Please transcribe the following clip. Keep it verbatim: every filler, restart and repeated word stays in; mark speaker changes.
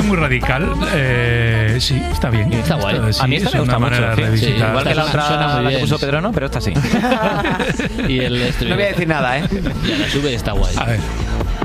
Speaker 1: muy radical. Eh, sí, está bien.
Speaker 2: Está guay.
Speaker 1: Esto, sí,
Speaker 2: a mí esta
Speaker 1: es
Speaker 2: me gusta
Speaker 1: una
Speaker 2: mucho.
Speaker 1: manera de
Speaker 2: Sí,
Speaker 1: revisitar.
Speaker 2: igual que la otra
Speaker 3: Suena muy
Speaker 2: la que
Speaker 3: bien.
Speaker 2: puso Pedro, no, pero esta sí.
Speaker 3: Y el
Speaker 2: No voy a decir nada, ¿eh?
Speaker 3: Ya la sube y está guay.
Speaker 1: A ver.